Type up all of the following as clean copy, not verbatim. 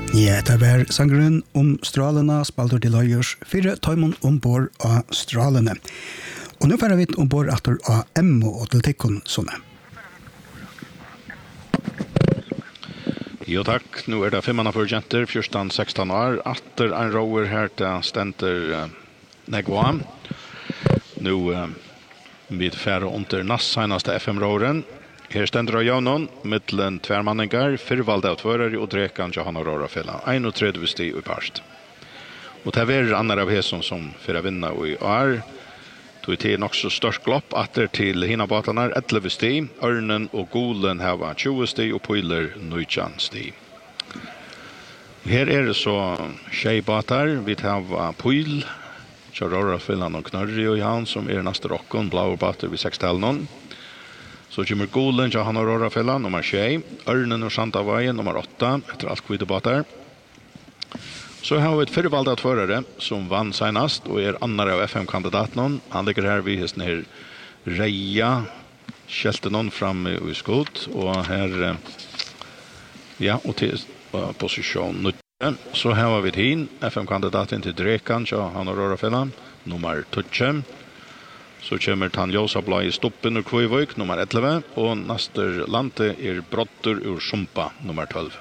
Ja, det var sangren Stralene, spalter til Løyers, 4 tøymon ombord av Stralene. Og nå får vi ombord etter av Emmo og til Tikkun sånne. Jo takk, nå det 5 for jenter, 14-16 år, atter en rower her til stenter Negva. Nå vi færre under nass senaste FM-råren. Her stender av Jaunon, mittlen tværmanningar, fyrvalde av tvørere og drekan Johanna Rorafella, 31 sti i parst. Og det er andre av hesson som fyrir vinna i år, tog til nok så størst glopp, atter til hina batanar 11 sti, Ørnen og Golen hava 20 sti og Pøyler 19 sti. Her det så tjejbatar, vi hava Pøyl, Rorafella og Knørri og Jan, som neste rokken, blå bater vid 6-talen. Så kommer Golen, Johanna Rorafella, nummer 6, Ørnen og Santavaien, nummer 8, etter alt kvidebater. Så har vi et fyrvalde tvørere som vann senast, og andre av FM-kandidaten. Han ligger her ved hesten her Reia, Kjeltenon framme i skot, og her, ja, og til posisjon 9. Så har vi hin, FM-kandidaten til Drekan, Johanna Rorafella, nummer 12. Så kommer Tanjosa Blad i Stoppen ur Kvøyvøk, nummer 11, og Naster Lante Brotter ur Sumpa, nummer 12.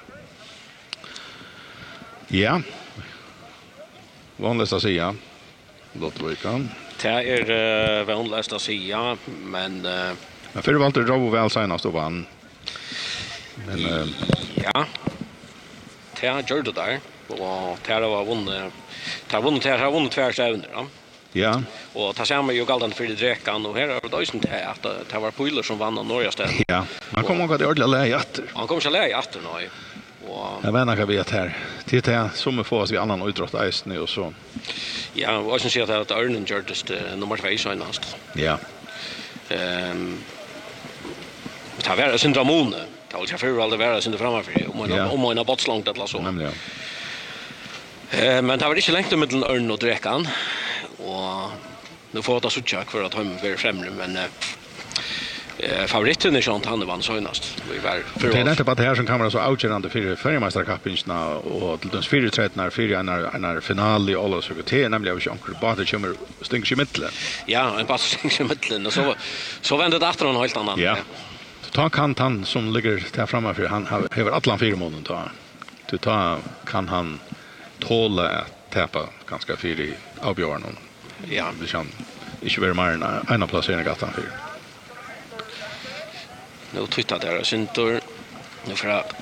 Ja, vanligst å si, ja. Lottvøykan. Det vanligst å si, ja, men... Men før valgte Rau vel senast og vann. Men, ja, det gjør det der, og det har vunnet, det har vunnet tvers evner, ja. Ja. Og det samme jo galt for Drekan, og her det også til at det var Pøyler som vann av Norge sted. Ja, han kom også til ordentlig å leie etter. Han kom ikke å leie etter nå. Jeg vet ikke hva vi her. Til det som vi får oss i annan utrott eisene og så. Ja, og jeg synes at Ørnen gjør det nummer 2 søgnast. Ja. Det har vært syndramone. Det har ikke før aldri vært syndra framfor om en båtslangt eller så. Nemlig, ja. Men det har vært ikke lengt mellom Ørnen og Drekan. Og nu får det suttjak for at han blir fremre, men favoritten sånt han vann søgnast. Det er nettopp at det her som kan være så avgjørende for feriemesterkappingsene og til den 4-13 en finale i alle søker til, nemlig av ikke anker bater kommer stinks i midtelen. Ja, en bater stinks i midtelen, og så vender det etter en helt annan. Ja, ta kan han som ligger der fremme for, han har atlan 4 måneder, ta kan han tåle at täpa ganska fyr i avbjörnen. Ja, det kan inte vara mer än en placering gatan för. Nu tittar där syntor nu för att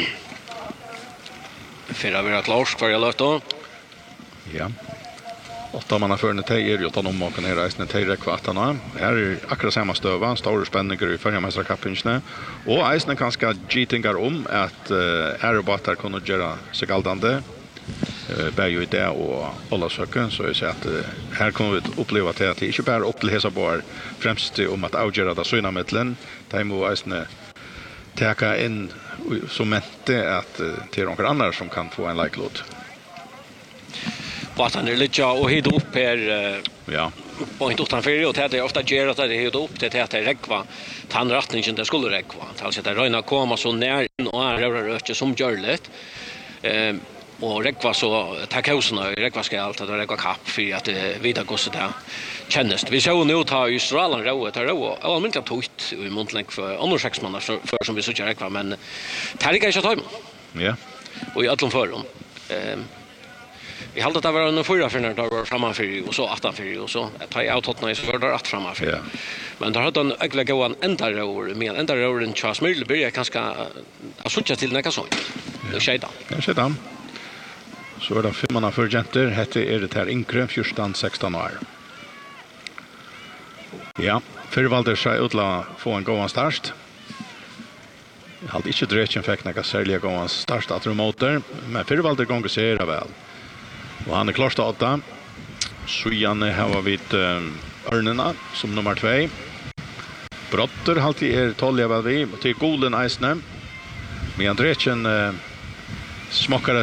vara klart för jag låt då. Ja. 8 manna förne tejer ju ta om man kan här resten tejer kvartarna. Här akkurat samma stöva, stora spänningar i förmästarkappingarna och eisne ganska gitingar om att aerobatar kunde göra sig galdande. Bär det och alla söken så jag säger att här kommer vi uppleva till att det inte bara upp till hesa bara främst om att avgöra det söna mittlen. Det må eisne täcka in som inte att till någon annan som kan få en like-låt. Vad han lite och hit upp här ja på inte utanför och det är ofta ger att det hit upp till att det räkva tandrättningen det skulle räkva alltså det räna komma så när och röra som görligt och räkva så tackhusen räkva ska allt att räkva kapp för att vita gosse där känns vi så nu ta i Stralen rået och allmänt tågt i Montlänk för andra 6 månader för som vi så räkva men det är inte så ja och i allom för dem jag hade det var en förra för när det var framför och så åtanför och så tar jag autotna så var det rätt framför. Ja. Men där hade en äckla gå en ända rör med ända rören Charles Miller börjar ganska att switcha till något sånt. Det skedde. Ja, skedde. Så det 5 manna för jenter hette det här Inkre 14-16 år. Ja, förvalde sig utla få en gåan start. Jag hade inte dräcken fick några särliga gåan start att remoter, men förvalde gånger ser det väl. Och han klar starta. Så Janne har vi Ørnena som nummer 2. Brotter alltid 12 väl vi till Golen Eisne. Men dräcken smakar